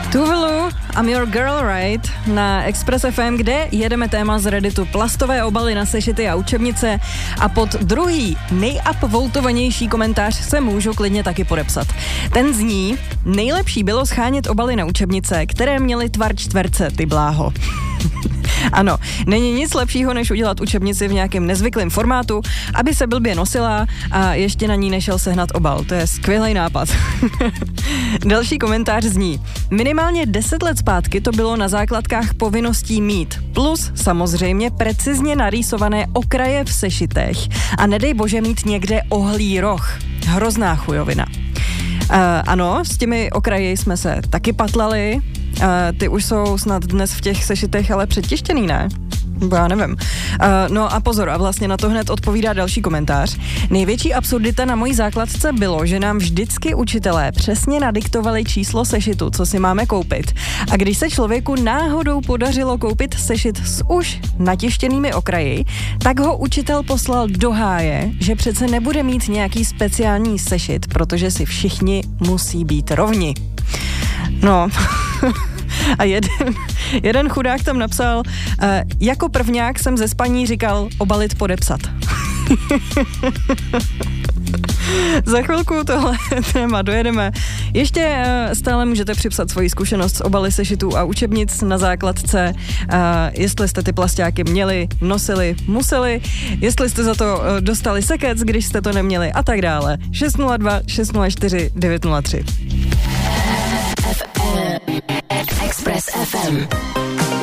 Tuvalu, I'm your girl, right? Na Express FM, kde jedeme téma z Redditu plastové obaly na sešity a učebnice a pod druhý nejupvotovanější komentář se můžu klidně taky podepsat. Ten zní: nejlepší bylo schánět obaly na učebnice, které měly tvar čtverce, ty bláho. Ano, není nic lepšího, než udělat učebnici v nějakém nezvyklém formátu, aby se blbě nosila a ještě na ní nešel sehnat obal. To je skvělý nápad. Další komentář zní: minimálně 10 let zpátky to bylo na základkách povinností mít, plus samozřejmě precizně narýsované okraje v sešitech a nedej bože mít někde ohlý roh. Hrozná chujovina. Ano, s těmi okraji jsme se taky patlali. Ty už jsou snad dnes v těch sešitech ale předtištěný, ne? Já nevím. No a pozor, a vlastně na to hned odpovídá další komentář. Největší absurdita na mojí základce bylo, že nám vždycky učitelé přesně nadiktovali číslo sešitu, co si máme koupit. A když se člověku náhodou podařilo koupit sešit s už natištěnými okraji, tak ho učitel poslal do háje, že přece nebude mít nějaký speciální sešit, protože si všichni musí být rovni. No... A jeden chudák tam napsal: jako prvňák jsem ze spaní říkal obalit, podepsat. Za chvilku tohle téma dojedeme. Ještě stále můžete připsat svoji zkušenost s obaly sešitů a učebnic na základce, jestli jste ty plasťáky měli, nosili, museli, jestli jste za to dostali sekec, když jste to neměli a tak dále. 602 604 903. Express FM.